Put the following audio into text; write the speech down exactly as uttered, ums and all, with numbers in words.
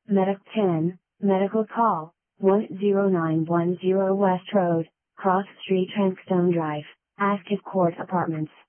Medic ten, medical call, one zero nine one zero West Road, Cross Street Trankstone Drive, Active Court Apartments.